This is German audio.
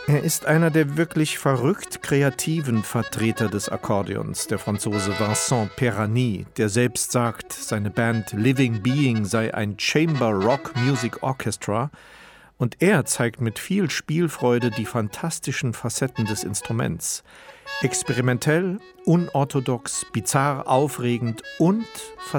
Er ist einer der wirklich verrückt kreativen Vertreter des Akkordeons, der Franzose Vincent Perani, der selbst sagt, seine Band Living Being sei ein Chamber Rock Music Orchestra, und er zeigt mit viel Spielfreude die fantastischen Facetten des Instruments. Experimentell, unorthodox, bizarr, aufregend und